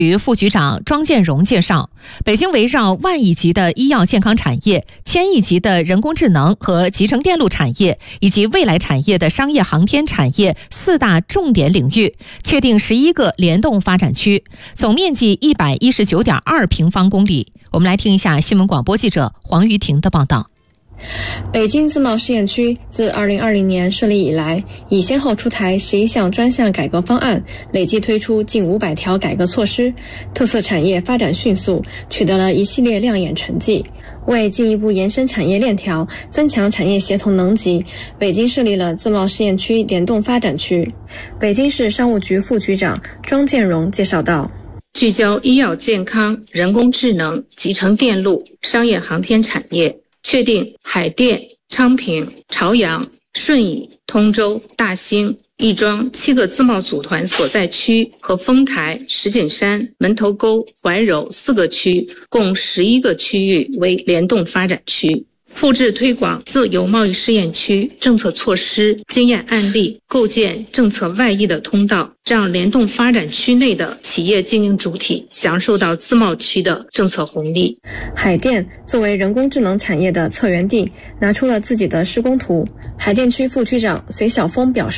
与副局长庄建荣介绍，北京围绕万亿级的医药健康产业、千亿级的人工智能和集成电路产业以及未来产业的商业航天产业4大重点领域，确定11个联动发展区，总面积119.2平方公里。我们来听一下新闻广播记者黄瑜婷的报道。 北京自贸试验区自2020年设立以来，已先后出台11项专项改革方案，累计推出近500条改革措施，特色产业发展迅速，取得了一系列亮眼成绩。为进一步延伸产业链条，增强产业协同能级，北京设立了自贸试验区联动发展区。北京市商务局副局长庄建荣介绍道， 聚焦医药健康、人工智能、集成电路、商业航天产业，确定海淀、昌平、朝阳、顺义、通州、大兴、亦庄7个自贸组团所在区和丰台、石景山、门头沟、怀柔4个区，共11个区域为联动发展区。复制推广自由贸易试验区政策措施经验案例，构建政策外溢的通道，让联动发展区内的企业经营主体享受到自贸区的政策红利。 海淀作为人工智能产业的策源地，拿出了自己的施工图。海淀区副区长隋晓峰表示，